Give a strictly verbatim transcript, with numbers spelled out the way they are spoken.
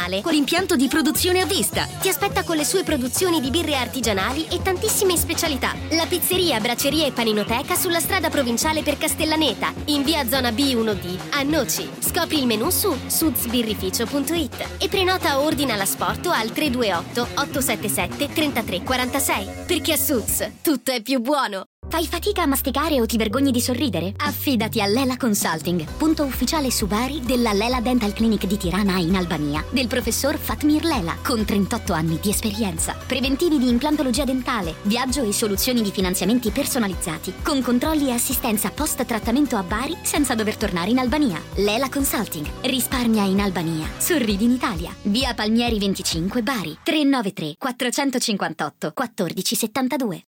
artigianale con l'impianto di produzione a vista. Ti aspetta con le sue produzioni di birre artigianali e tantissime specialità. La pizzeria, bracceria e paninoteca sulla strada provinciale per Castellaneta, in via zona B uno D a Noci. Scopri il menù su suzbirrificio punto it e prenota o ordina l'asporto al tre due otto otto sette sette tre tre quattro sei. Perché a Suz tutto è più buono. Fai fatica a masticare o ti vergogni di sorridere? Affidati a Lela Consulting, punto ufficiale su Bari della Lela Dental Clinic di Tirana in Albania, del professor Fatmir Lela, con trentotto anni di esperienza. Preventivi di implantologia dentale, viaggio e soluzioni di finanziamenti personalizzati, con controlli e assistenza post-trattamento a Bari senza dover tornare in Albania. Lela Consulting, risparmia in Albania, sorridi in Italia. Via Palmieri venticinque Bari, tre nove tre quattro cinque otto uno quattro sette due.